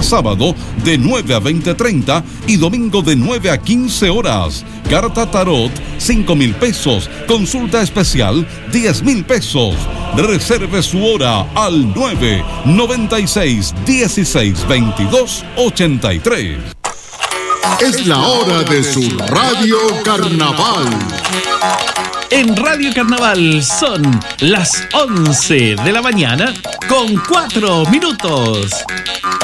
sábado de 9 a 20:30 y domingo de 9 a 15 horas. Carta Tarot, 5,000 pesos. Consulta especial, 10,000 pesos. Reserve su hora al 996-1622-83. Es la hora de su Radio Carnaval. En Radio Carnaval son las 11 de la mañana con 4 minutos.